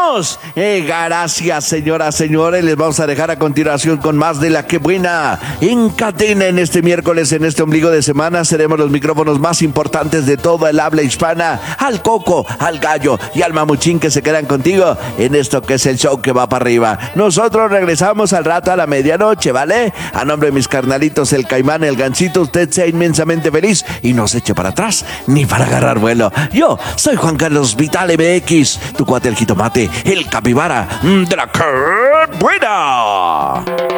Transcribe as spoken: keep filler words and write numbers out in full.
¡Vámonos! Eh, gracias, señoras, señores. Les vamos a dejar a continuación con más de La Que Buena. En cadena en este miércoles, en este ombligo de semana, seremos los micrófonos más importantes de toda el habla hispana. Al Coco, al Gallo y al Mamuchín que se quedan contigo en esto que es el show que va para arriba. Nosotros regresamos al rato a la medianoche, ¿vale? A nombre de mis carnalitos, el Caimán, el Gancito, usted sea inmensamente feliz y no se eche para atrás ni para agarrar vuelo. Yo soy Juan Carlos Vital M X, tu cuate el jitomate, el capibara de La Que Buena.